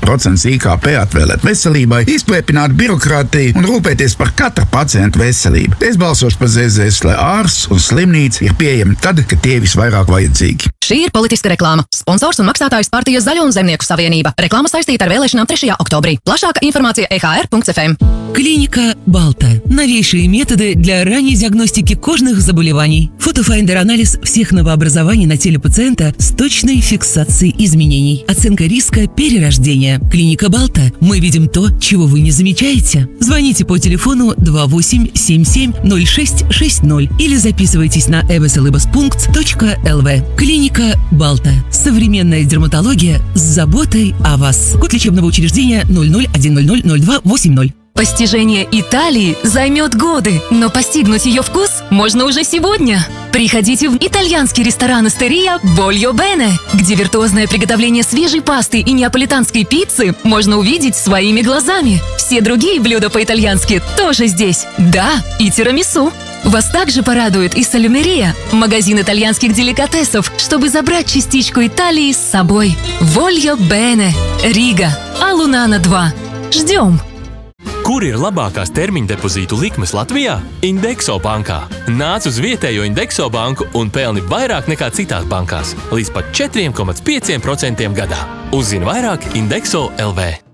5% IKP atvēlēt veselībai, izplēpināt birokrātiju un rūpēties par katra pacienta veselību. Es balsošu par ZZS, lai ārsts un slimnīca ir pieejami tad, kad tie visvairāk vajadzīgi. Šī ir politiska reklāma. Sponsors un maksātājs partija Zaļo un Zemnieku savienība. Reklāma saistīta ar vēlēšanām 3. oktobrī. Plašāka информация EHR.FM. Клиника Балта. Новейшие методы для ранней диагностики кожных заболеваний. Фотофайндер-анализ всех новообразований на теле пациента с точной фиксацией изменений. Оценка риска перерождения. Клиника Балта. Мы видим то, чего вы не замечаете. Звоните по телефону 2877-0660 или записывайтесь на ebeselibas.lv. Клиника Балта. Современная дерматология с заботой о вас. Код лечебного учреждения 00100280. Постижение Италии займет годы, но постигнуть ее вкус можно уже сегодня. Приходите в итальянский ресторан «Истерия Voglio Bene», где виртуозное приготовление свежей пасты и неаполитанской пиццы можно увидеть своими глазами. Все другие блюда по-итальянски тоже здесь. Да, и тирамису. Вас также порадует и салюмерия, магазин итальянских деликатесов, чтобы забрать частичку Италии с собой. Voglio Bene, Рига, Алунана 2. Ждем! Kur ir labākās termiņdepozītu likmes Latvijā? Indexo bankā. Nāc uz vietējo Indexo banku un pelni vairāk nekā citās bankās. Līdz pat 4,5% gadā. Uzzini vairāk Indexo LV.